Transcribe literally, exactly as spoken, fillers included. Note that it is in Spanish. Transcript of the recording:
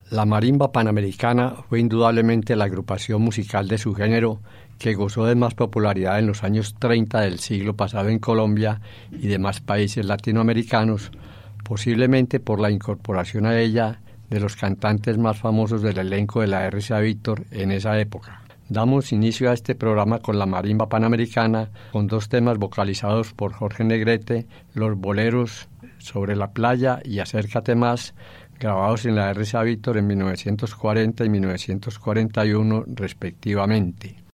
La marimba panamericana fue indudablemente la agrupación musical de su género que gozó de más popularidad en los años treinta del siglo pasado en Colombia y demás países latinoamericanos, posiblemente por la incorporación a ella de los cantantes más famosos del elenco de la R C A Víctor en esa época. Damos inicio a este programa con la marimba panamericana, con dos temas vocalizados por Jorge Negrete, los boleros Sobre la playa y Acércate más, grabados en la R C A Víctor en mil novecientos cuarenta y mil novecientos cuarenta y uno respectivamente.